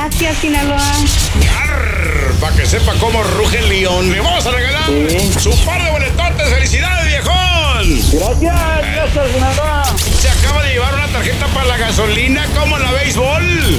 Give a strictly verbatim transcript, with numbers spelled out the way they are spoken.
Gracias, Sinaloa. Para que sepa cómo ruge el león, le vamos a regalar Sí. su par de boletotes. ¡Felicidades, viejón! Gracias, gracias, Sinaloa. Se acaba de llevar una tarjeta para la gasolina, como en la béisbol.